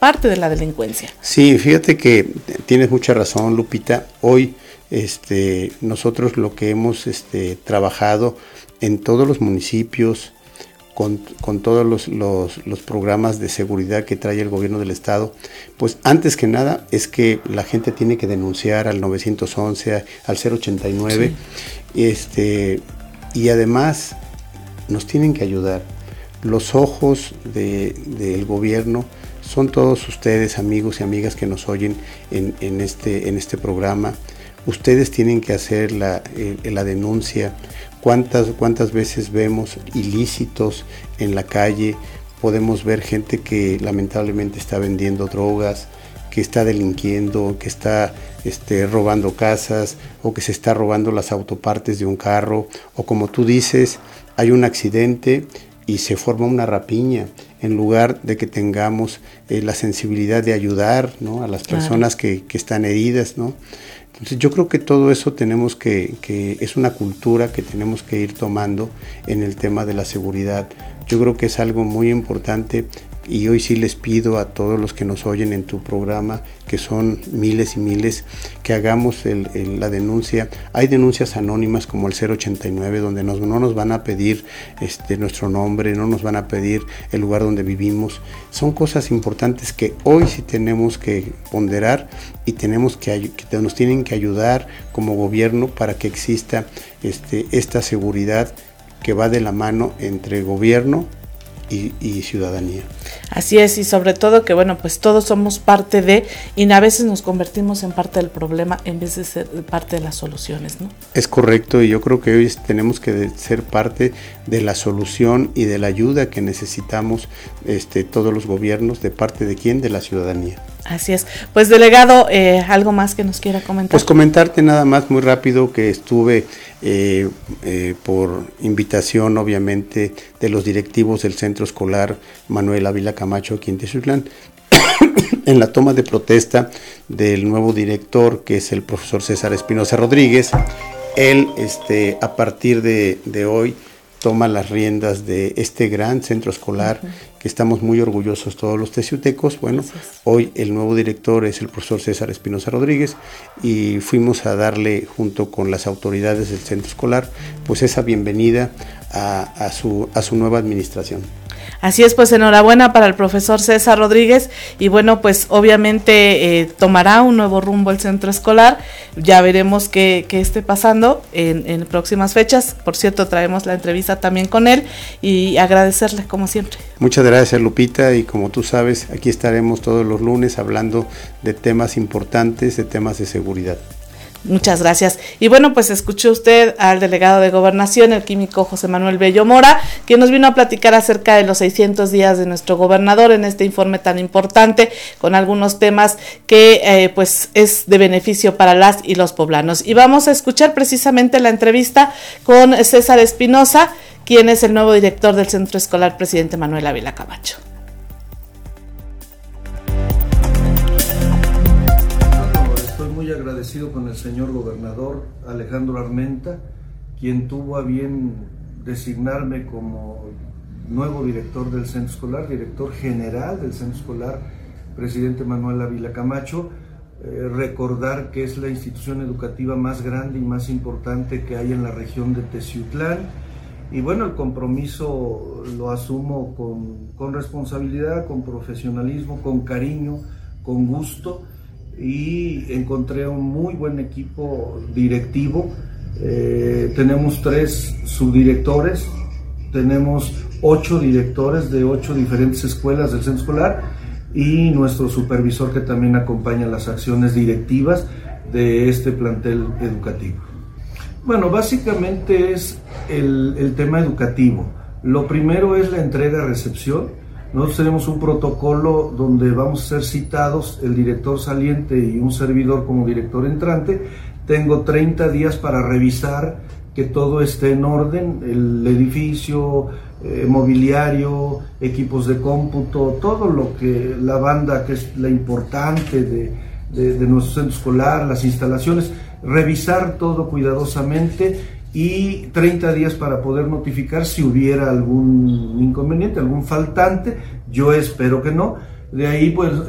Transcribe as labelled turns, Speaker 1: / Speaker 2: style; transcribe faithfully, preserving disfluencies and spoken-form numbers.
Speaker 1: parte de la delincuencia.
Speaker 2: Sí, fíjate que tienes mucha razón, Lupita. Hoy este, nosotros lo que hemos este, trabajado en todos los municipios, con, con todos los, los, los programas de seguridad que trae el gobierno del estado, pues antes que nada es que la gente tiene que denunciar al nueve once, al cero ochenta y nueve, sí. este, y además nos tienen que ayudar. Los ojos de, del gobierno son todos ustedes, amigos y amigas que nos oyen en, en, este, en este programa. Ustedes tienen que hacer la, eh, la denuncia. ¿Cuántas, cuántas veces vemos ilícitos en la calle? Podemos ver gente que lamentablemente está vendiendo drogas, que está delinquiendo, que está este, robando casas, o que se está robando las autopartes de un carro, o como tú dices, hay un accidente y se forma una rapiña, en lugar de que tengamos eh, la sensibilidad de ayudar, ¿no?, a las personas claro. que, que están heridas, ¿no? Entonces yo creo que todo eso tenemos que, que es una cultura que tenemos que ir tomando en el tema de la seguridad. Yo creo que es algo muy importante, y hoy sí les pido a todos los que nos oyen en tu programa, que son miles y miles, que hagamos el, el, la denuncia. Hay denuncias anónimas como el cero ochenta y nueve, donde nos, no nos van a pedir este, nuestro nombre, no nos van a pedir el lugar donde vivimos. Son cosas importantes que hoy sí tenemos que ponderar, y tenemos que, que nos tienen que ayudar como gobierno para que exista este, esta seguridad que va de la mano entre gobierno Y, y ciudadanía.
Speaker 1: Así es, y sobre todo que bueno, pues todos somos parte de, y a veces nos convertimos en parte del problema en vez de ser parte de las soluciones, ¿no?
Speaker 2: Es correcto, y yo creo que hoy tenemos que ser parte de la solución y de la ayuda que necesitamos este, todos los gobiernos. ¿De parte de quién? De la ciudadanía.
Speaker 1: Así es. Pues delegado, eh, ¿algo más que nos quiera comentar?
Speaker 2: Pues comentarte nada más muy rápido que estuve eh, eh, por invitación obviamente de los directivos del Centro Escolar Manuel Ávila Camacho aquí en Teziutlán, en la toma de protesta del nuevo director, que es el profesor César Espinosa Rodríguez. Él este, a partir de, de hoy toma las riendas de este gran centro escolar, uh-huh. que estamos muy orgullosos todos los teziutecos. Bueno, hoy el nuevo director es el profesor César Espinosa Rodríguez, y fuimos a darle, junto con las autoridades del centro escolar, pues esa bienvenida a, a, su, a su nueva administración.
Speaker 1: Así es, pues enhorabuena para el profesor César Rodríguez, y bueno, pues obviamente eh, tomará un nuevo rumbo el centro escolar. Ya veremos qué, qué esté pasando en, en próximas fechas. Por cierto, traemos la entrevista también con él, y agradecerle como siempre.
Speaker 2: Muchas gracias, Lupita, y como tú sabes, aquí estaremos todos los lunes hablando de temas importantes, de temas de seguridad.
Speaker 1: Muchas gracias. Y bueno, pues escuchó usted al delegado de Gobernación, el químico José Manuel Bello Mora, quien nos vino a platicar acerca de los seiscientos días de nuestro gobernador en este informe tan importante, con algunos temas que eh, pues es de beneficio para las y los poblanos. Y vamos a escuchar precisamente la entrevista con César Espinosa, quien es el nuevo director del Centro Escolar Presidente Manuel Ávila Camacho.
Speaker 3: Muy agradecido con el señor gobernador Alejandro Armenta, quien tuvo a bien designarme como nuevo director del centro escolar, director general del centro escolar Presidente Manuel Ávila Camacho. Eh, recordar que es la institución educativa más grande y más importante que hay en la región de Teziutlán, y bueno, el compromiso lo asumo con, con responsabilidad, con profesionalismo, con cariño, con gusto, y encontré un muy buen equipo directivo. Eh, tenemos tres subdirectores, tenemos ocho directores de ocho diferentes escuelas del centro escolar, y nuestro supervisor, que también acompaña las acciones directivas de este plantel educativo. Bueno, básicamente es el, el tema educativo. Lo primero es la entrega-recepción. Nosotros tenemos un protocolo donde vamos a ser citados el director saliente y un servidor como director entrante. Tengo treinta días para revisar que todo esté en orden, el edificio, eh, mobiliario, equipos de cómputo, todo lo que la banda, que es la importante de, de, de nuestro centro escolar, las instalaciones, revisar todo cuidadosamente, y treinta días para poder notificar si hubiera algún inconveniente, algún faltante. Yo espero que no. De ahí pues